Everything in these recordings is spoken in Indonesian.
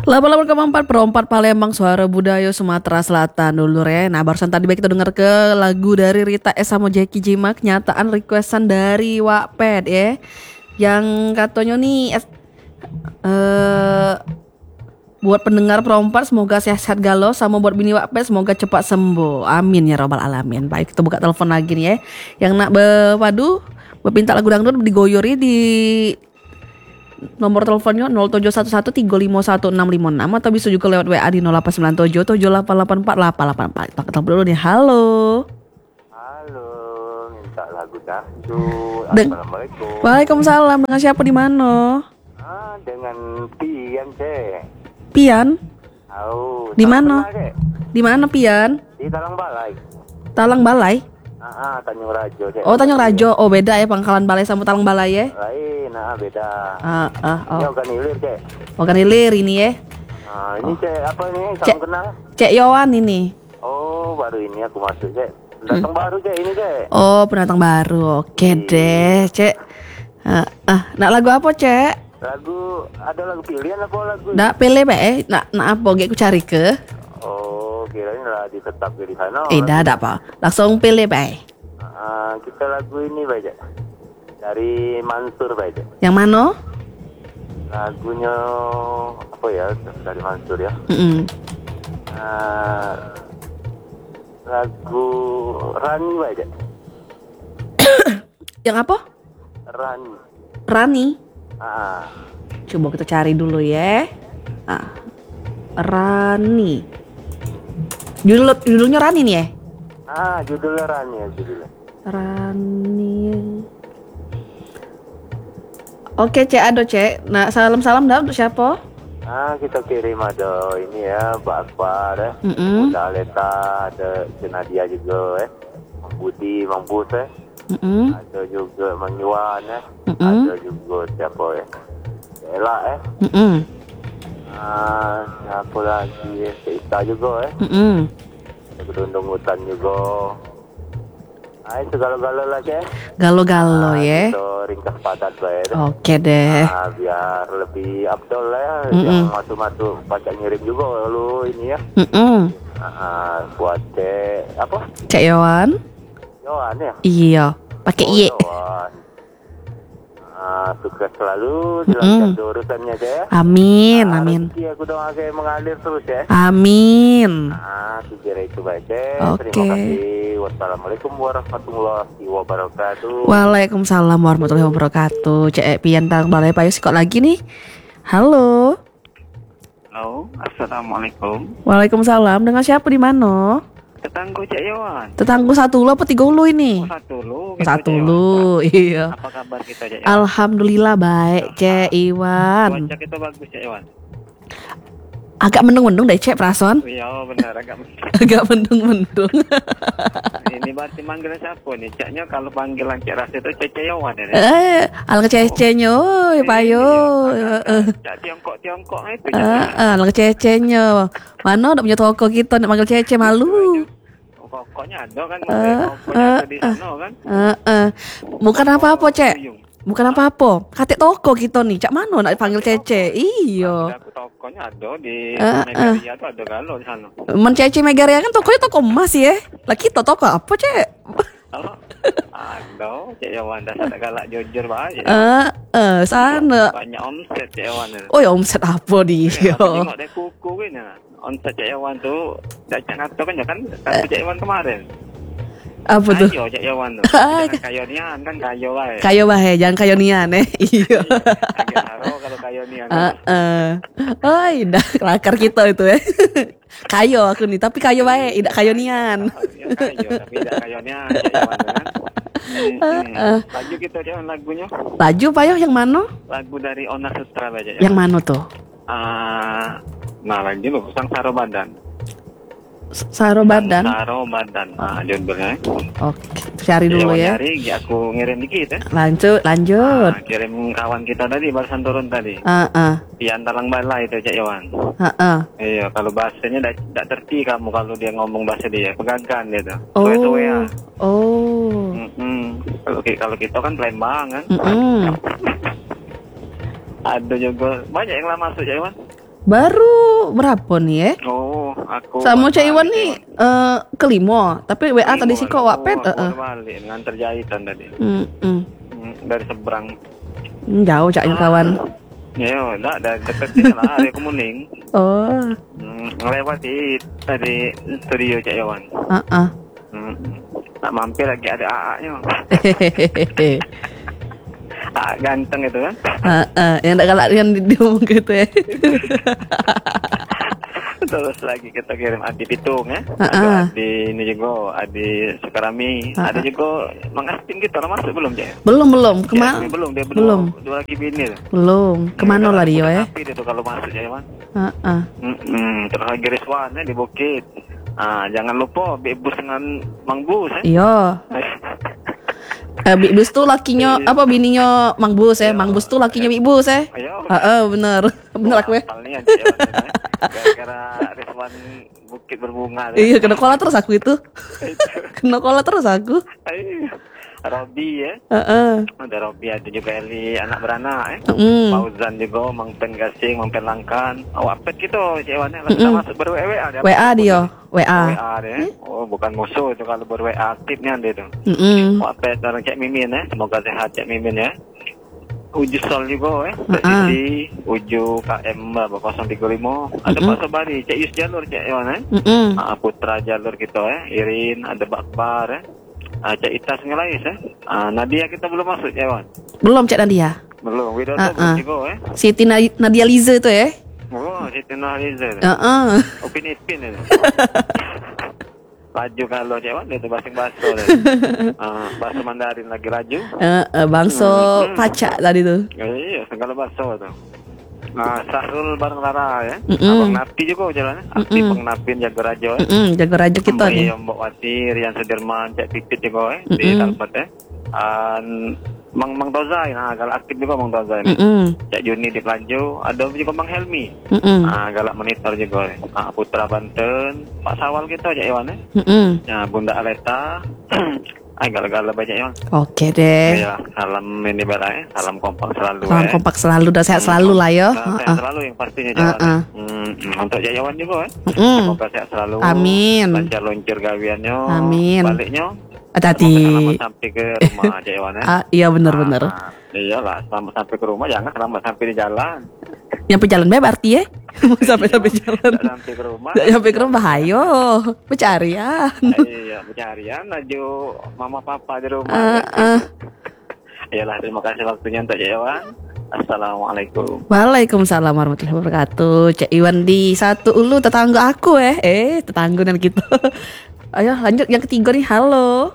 88,4 perempat Palembang, suara budaya Sumatera Selatan dulu ya. Nah barusan tadi baik kita dengar ke lagu dari Rita S sama Jackie Jimak, nyataan requestan dari Wattpad ya. Yang katanya nih buat pendengar perempat semoga sehat-sehat galau, sama buat bini Wattpad semoga cepat sembuh. Amin ya robbal alamin. Baik kita buka telepon lagi nih ya. Yang nak berpinta lagu dangdut digoyori di nomor teleponnya 0711351656 atau bisa juga lewat WA di 089778848884. Kita ketemu dulu nih. Halo. Halo, minta lagu dangdut. Assalamualaikum. Waalaikumsalam. Dengan siapa di mana? Dengan Pian, Cek. Pian? Oh, di mana? Di mana Pian? Di Talang Balai. Talang Balai? Tanjung Rajo, Cek. Oh, Tanjung Rajo. Oh, beda ya Pangkalan Balai sama Talang Balai ya? Lain, beda. Oh. Ini Organilir, Cek. Organilir ini ya? Ini Cek, apa ini? Salam kenal? Cek Yowan ini. Oh, baru ini aku masuk, Cek. Pendatang baru, Cek, ini, Cek. Oh, pendatang baru. Oke deh, Cek. Nak lagu apa, Cek? Ada lagu pilihan apa lagu? Nak pilih be, nak apa? Gak ku cari ke. Oh, kirain lah ditetap di sana. Dah apa. Langsung pilih be. Kita lagu ini baca dari Mansur baca. Yang mana? Lagunya apa ya dari Mansur ya? Lagu Rani baca. Yang apa? Rani. Coba kita cari dulu ya. Rani. Judulnya Rani nih ya? Judulnya Rani ya judulnya. Rani. Oke, Cek Ado, Cek. Nah, salam-salam dah untuk siapa? Kita kirim ada ini ya, Mbak Akbar ya. Ada Aleta, ada Nadia juga ya. Mang Budi, Mang Bus ya. Ada juga Mang Yuan ya. Ada juga siapa ya? Ella ya. Siapa lagi ya? Kita juga ya. Gedung hutan juga. Itu galau-galau lah ya. Galau-galau ya. Itu ringkas padat baik. Oke deh. Biar lebih abdol ya. Yang masuk-masuk baca ngirim juga lu ini ya. Buat Cek apa? Cek Yowan. Yowan ya. Iya. Pakai I. Sukses selalu dilancarkan urusannya Cek. Amin. Rezeki aku doa kayak mengalir terus ya. Amin. Kira itu baik Cek. Oke. Terima kasih. Wassalamualaikum warahmatullahi wabarakatuh. Waalaikumsalam warahmatullahi wabarakatuh. Cek Pian Talang Balai Payu kok lagi nih. Halo. Halo, assalamualaikum. Waalaikumsalam. Dengan siapa di mana? Tetangga Cek Yowan. Tetangga satu lu apa tiga lu ini? Satu lu, iya. Apa kabar kita Cek Yowan? Alhamdulillah baik, Cek Iwan. Cuaca kita bagus Cek Yowan. Agak mendung-mendung deh, Cek Prason. Iya benar agak mendung. Agak mendung-mendung. Ini berarti manggil siapa nih? Ceknya kalau panggilan Cek Ras itu Cek Yowan ya. Al kececenya, oi, Payo. Cek Tiongkok itu. Al kececenya. Mana udah punya toko kita nak manggil Cece malu. Pokoknya ada kan pokoknya ada di sana kan. Bukan apa-apa, Cek. Bukan apa-apa. Katik toko kita nih. Cak mana nak panggil Cece? Iya. Tokonya ada di Megaria tuh ada galau di sana. Men Cece Megaria kan tokonya toko emas ya. Lah kita toko apa, Cek? Ada, Cek Yowan dasar galak jujur banget. Sana. Banyak omset Cek Yowan. Oh ya omset apa dia? Tengok deh kuku kan ya. Omset Cek Yowan tuh dak ngato kan ya kan Cek Yowan kemarin. Apa tuh? Kayo Cek Yowan tuh. Kayonian kan kayo wae. Kayo wae, jangan kayonian Iya. Agak haro kalau kayonian. Oh, indah kelakar kita itu ya. Kayo aku nih, tapi kayo wae, tidak kayonian. Kayo, tapi tidak kayonian Cek Yowan kan. Laju kita jangan lagunya. Laju Payo yang mana? Lagu dari Ona Sutra aja. Yang mana tuh? Lagi lu Saro Badan. Saro Badan. Judulnya. Oke, cari dulu ya. Cari, aku ngirim dikit ya. Lanjut. Kirim kawan kita tadi barusan turun tadi. Pian Talang Balai itu Cek Yowan. Iya, kalau bahasanya tidak terti kamu kalau dia ngomong bahasa dia, pegangan dia tuh. Kalau kita kan Palembang kan. Ada juga banyak yang lama masuk Cek Yowan. Baru berapa nih ya? Oh, aku sama Cak Iwan nih kelima. Tapi WA tadi sih kok Wattpad. Aku balik nganter jahitan tadi. Dari seberang. Jauh Caknya kawan. Ya, dari dekat sini lah, area Kemuning. Oh. Ngelewati tadi studio Cak Iwan. Nak mampir lagi ada AA-nya. Ganteng itu kan? Yang tak galak yang diomong gitu ya. Terus lagi kita kirim Adi Pitung ya. Ada Adi ini juga, Adi Sukarami. Ada juga Mang Astin gitu, masuk belum Cak? Belum. Kemana? Dia belum. Dua lagi bini. Belum. Kemana lah dia ya? Tapi dia tuh kalau masuk Cak Iwan. Terus lagi Rizwan ya di Bukit. Jangan lupa Bebus dengan Mang Bus ya. Iya. Big Bus tuh lakinya apa bininya Mang Bus ya. Mang Bus tuh lakinya Big Bus ya. Bener aku ya. Gara-gara Rizwan Bukit berbunga. Iya, kena kola terus aku itu. Kena kola terus aku. Robi ya. Ada Robi, ada juga Eli anak beranak ya. Fauzan juga, Mang Pen Gasing, Mang Pen Langkan. Wappet gitu ceweknya langsung masuk baru WA dia. WA dia. WA dia. Oh, bukan musuh itu kalau baru WA aktifnya dia tuh. Wappet orang Cak Mimin ya. Semoga sehat Cak Mimin ya. Uju Sol juga Sisi, Uju KM 035. Ada Pak Sobari, Cak Yus Jalur Cak Iwan Putra Jalur gitu Irin, ada Bakbar Cak Ita Sengelais Nadia kita belum masuk Cak Iwan. Belum Cak Nadia. Belum, Widodo juga Siti Nadia Liza itu ya. Oh, Siti Nadia Liza. Upin Ipin itu. Laju kalau Cak itu basing-baso bakso Mandarin lagi laju. Bakso pacak tadi tuh. Iya, segala bakso tuh. Sahrul bareng Lara ya. Abang Napi juga jalannya. Aktif Bang Napin jaga raja jaga raja kita nih. Mbak Wati, Rian Sudirman, Cak Pipit juga di Talpat ya. Mang Tozai, galak aktif juga Mang Tozai. Cak Juni di Pelanjo, ada juga Mang Helmi. Galak monitor juga. Putra Banten, Pak Sawal kita Cak Iwan ya. Bunda Aleta. Galak-galak banyak Iwan. Oke deh. Ya, salam ini bela ya. Salam kompak selalu. Salam kompak selalu, dan sehat selalu lah ya. Sehat selalu yang pastinya Jawan. Untuk Cak Iwan juga semoga sehat selalu. Amin. Lancar luncur gawiannya. Amin. Baliknya. Tadi selamat sampai ke rumah Cak Iwan ya. Iya benar-benar. Iyalah, selamat sampai ke rumah, jangan selamat sampai di jalan. Nyampe jalan berarti ya? Sampai jalan. Sampai ke rumah. Sampai ke rumah bahaya. Pencarian. Iya, pencarian aja mama papa di rumah. Iyalah, terima kasih waktunya untuk Cak Iwan. Assalamualaikum. Waalaikumsalam warahmatullahi wabarakatuh. Cak Iwan di Satu Ulu, tetangga aku tetangga dan kita. Ayo lanjut yang ketiga nih. Halo,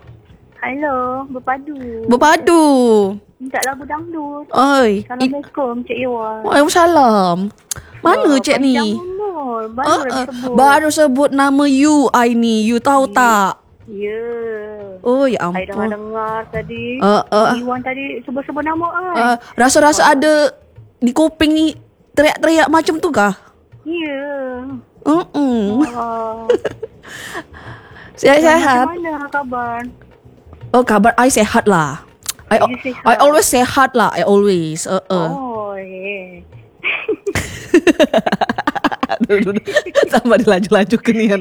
Bepadu. Minta lagu dangdut. Oi. Assalamualaikum Cik Iwan. Waalaikumsalam. Mana Cik ni? Baru sebut nama you, I ni. You tahu tak? Ya. Oh ya ampun. Saya dengar tadi. Iwan tadi sebut-sebut nama rasa-rasa ada di kuping ni teriak-teriak macam tu kah? Ya. Sehat. Macam mana kabar? Oh, kabar I sehat lah. I always sehat lah. I always. Sama dilaju-laju ke ni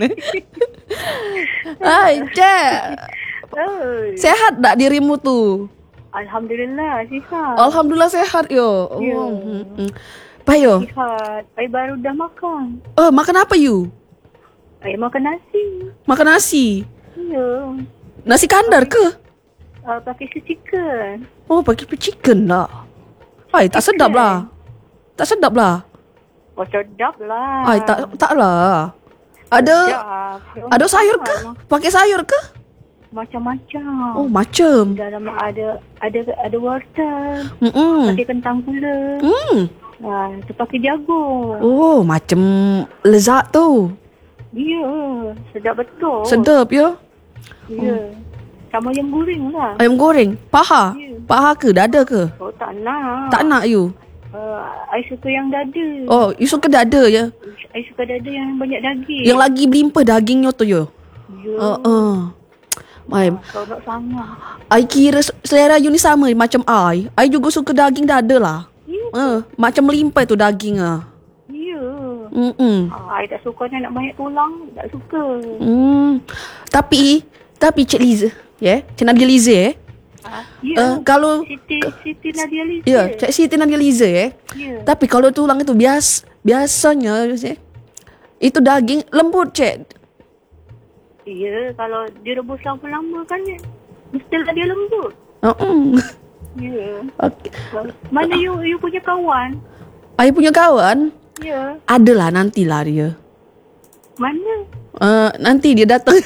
Hai, Cek. Sehat tak dirimu tu? Alhamdulillah sihat. Alhamdulillah sehat yo. Payo. Sihat. I baru dah makan. Makan apa you? I makan nasi. Makan nasi? Ya. Nasi kandar ke? Pakai chicken. Oh, pakai chicken lah. Ay, tak sedap lah. Tak sedap lah. Oh, sedap lah. Ay, tak lah. Ada sayur ke? Pakai sayur ke? Macam-macam. Oh, macam. Dalam ada wortel. Pakai kentang pula. Pakai jagung. Oh, macam lezat tu. Ya, sedap betul. Sedap ya? Ya. Sama ayam goreng lah. Ayam goreng? Paha? Ya. Paha ke? Dada ke? Oh, tak nak. Tak nak you? I suka yang dada. Oh, you suka dada ya? I suka dada yang banyak daging. Yang lagi berlimpah dagingnya tu ya? Ya. Kau nak sama. I kira selera you ni sama macam I juga suka daging dada lah. Ya. Macam melimpah tu daging Ya. I tak suka nak banyak tulang, tak suka. Tapi Cik Liza, Cik Nadia Liza, kalau Siti Nadia Liza. ya, Cik Siti Nadia Liza, Tapi kalau tulang itu biasanya itu daging lembut, Cik. Ya, kalau direbus lama-lama kan mestilah dia lembut. Ya. Okay. Mana you punya kawan? I punya kawan? Ya. Adalah, nantilah dia. Mana? Nanti dia datang.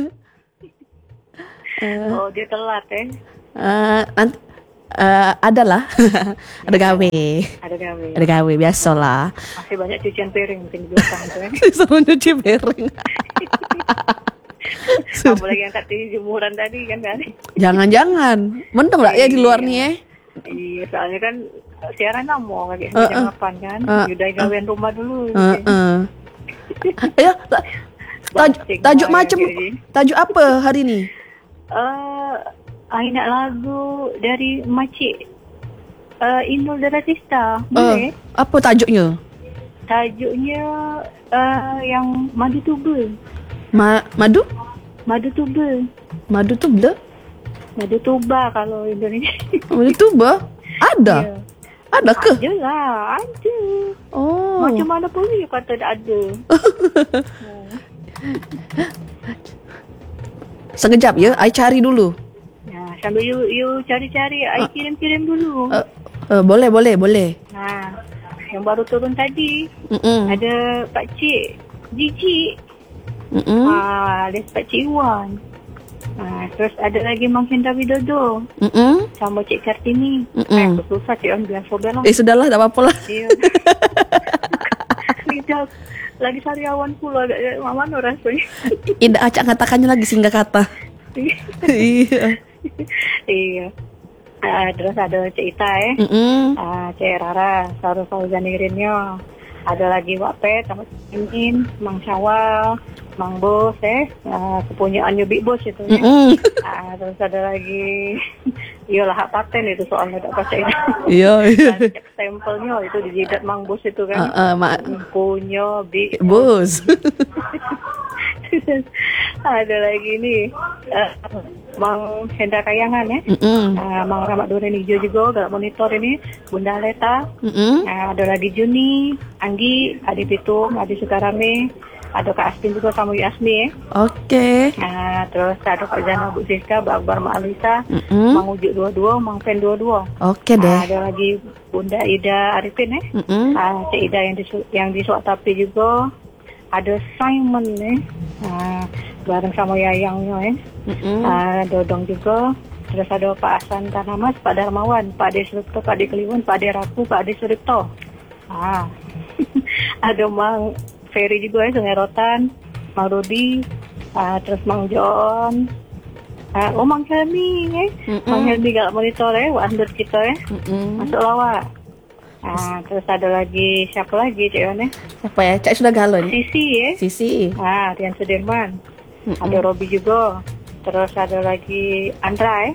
Oh, dia telat Nanti adalah ada gawe. Ada gawe biasalah. Masih banyak cucian piring mungkin di belakang tu Selalu nyuci piring. Apalagi yang kat jemuran tadi kan. Jangan. Mending lah ya di luar nih Iya, soalnya kan siaran lama kayak jam 8 kan. Udah gawean rumah dulu. Ya, tajuk apa hari ni? I nak lagu dari Makcik Inul Daratista. Boleh? Apa tajuknya? Tajuknya yang Madu Tuba. Madu? Madu Tuba. Madu Tuba? Madu Tuba kalau Indonesia. Madu Tuba? Ada? Ya. Ada ke? Ada lah, ada. Oh. Macam mana pun you kata tak ada. Sekejap ya, I cari dulu. Sambil you cari-cari, I kirim-kirim dulu. Boleh. Yang baru turun tadi, ada Pakcik Gigi. Ada Pakcik Iwan. Terus ada lagi Mang Hendra Widodo. Sama Cik Kartini. Susah Cik Iwan biar sobat lah. Sudahlah, tak apa-apa lah. Lagi sariawan pula, mana rasanya. Indah acak katakannya lagi singgah kata. Iya. Iya. Terus ada Cik Ita Cik Rara, Sarul Fauzani Rinyo. Ada lagi Wak Pet, sama Cik Mang Syawal, Mang Bos kepunyaannya Big Boss itu terus ada lagi iyalah hak paten itu soalnya tak baca ini. Iya. Stempelnya itu di jidat Mang Bos itu kan. Punya Big Boss. Ada lagi nih Mang Hendra Kayangan Mang Rahmat Duren Hijau juga dalam monitor ini, Bunda Leta. Ada lagi Juni, Anggi, Adi Pitung, Adi Sukarame, ada Kak Astin juga sama Yasmi Oke. Terus ada Kak Jana Bu Siska, Mbak Akbar Mak Alisa, Mang Ujuk 22, Mang Pen 22. Oke deh. Ada lagi Bunda Ida Arifin Cik Ida yang di Suatapi juga. Ada Simon bareng sama Yayangnya Dodong juga. Terus ada Pak Hasan Tanamas, Pak Darmawan, Pak Ade Suripto, Pak Ade Kliwon, Pak Ade Raku, Pak Ade Suripto. Ada Mang Ferry juga Sungai Rotan, Mang Rudi, terus Mang John, Mang Helmi Mang Helmi gak monitor under kita masuk lawak. Terus ada lagi siapa lagi Cik Wan Siapa ya? Cik sudah galon. Sisi Rian Sudirman. Ada Robi juga. Terus ada lagi Andra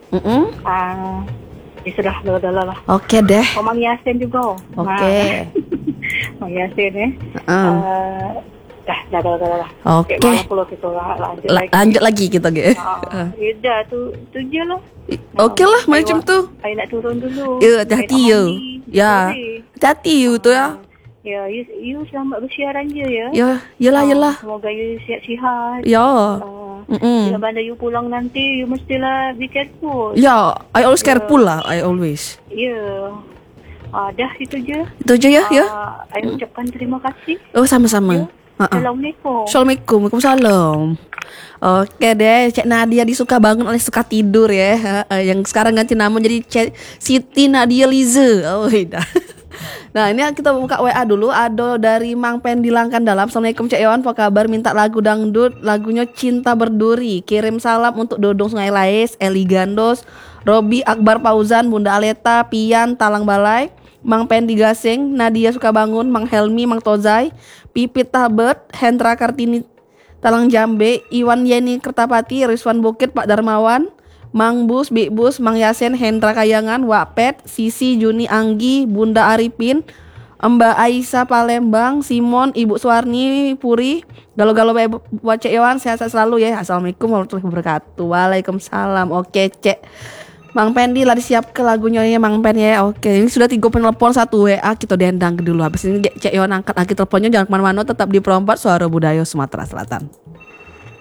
sudah lah. Oke deh. Mang Yasin juga. Oke. Mang Yasin dah. Oke. Lanjut lagi kita Dah tu je lah. Oke lah macam tu. Saya nak turun dulu. Ya, hati-hati ya. Ya. Hati-hati tu ya. Ya, you selamat bersiaran je ya. Ya, yelah. Semoga you sihat-sihat. Ya. Bila bandar you pulang nanti, you mestilah be careful. Ya, I always careful lah. I always. Ya. Dah itu je. Itu je ya. I ucapkan terima kasih. Oh, sama-sama. Assalamualaikum. Waalaikumsalam. Oke deh, Cik Nadia disuka bangun oleh suka tidur ya. Yang sekarang ganti nama jadi Siti Nadia Liza. Oh iya. Nah ini kita buka WA dulu. Ada dari Mang Pen Dilangkan Dalam. Assalamualaikum Cik Iwan, apa kabar? Minta lagu dangdut, lagunya Cinta Berduri. Kirim salam untuk Dodong Sungai Lais, Eli Gandos, Robi Akbar Pauzan, Bunda Aleta, Pian Talang Balai, Mang Pen Digasing, Nadia Sukabangun, Mang Helmi, Mang Tozai, Pipit Tabet, Hendra Kartini Talang Jambe, Iwan Yeni Kertapati, Rizwan Bukit, Pak Darmawan, Mang Bus, Bik Bus, Mang Yasen, Hendra Kayangan, Wak Pet, Sisi, Juni, Anggi, Bunda Arifin, Mbak Aisyah Palembang, Simon, Ibu Suwarni, Puri, galau-galau buat Cek Yohan, sehat-sehat selalu ya. Assalamualaikum warahmatullahi wabarakatuh. Waalaikumsalam. Oke Cek. Mang Pendi lah disiap ke lagunya ya Mang Pen ya. Oke, ini sudah 3 penelpon 1 WA, kita dendang dulu. Habis ini Cek Yohan angkat lagi teleponnya, jangan kemana-mana, tetap di Perompak Suara Budaya Sumatera Selatan.